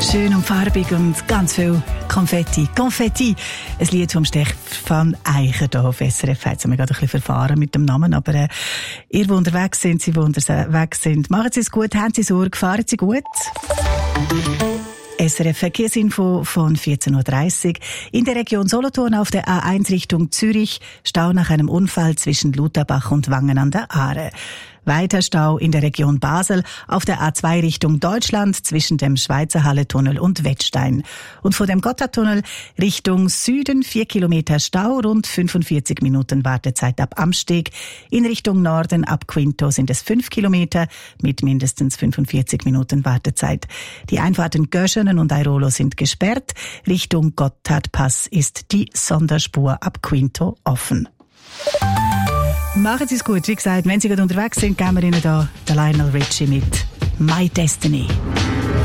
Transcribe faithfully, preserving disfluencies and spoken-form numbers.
Schön und farbig und ganz viel Konfetti. Konfetti, ein Lied vom Stefan Eicherdorf. S R F hat mich gerade ein bisschen verfahren mit dem Namen, aber äh, ihr, die unterwegs sind, sie, die unterwegs sind, machen Sie es gut, haben Sie Sorge, fahren Sie gut. S R F Verkehrsinfo von vierzehn Uhr dreißig. In der Region Solothurn auf der A eins Richtung Zürich Stau nach einem Unfall zwischen Lutherbach und Wangen an der Aare. Weiter Stau in der Region Basel auf der A zwei Richtung Deutschland zwischen dem Schweizer Halletunnel und Wettstein. Und vor dem Gotthardtunnel Richtung Süden vier Kilometer Stau, rund fünfundvierzig Minuten Wartezeit ab Amsteg. In Richtung Norden ab Quinto sind es fünf Kilometer mit mindestens fünfundvierzig Minuten Wartezeit. Die Einfahrten Göschenen und Airolo sind gesperrt. Richtung Gotthardpass ist die Sonderspur ab Quinto offen. Machen Sie es gut. Wie gesagt, wenn Sie gerade unterwegs sind, geben wir Ihnen da den Lionel Richie mit My Destiny.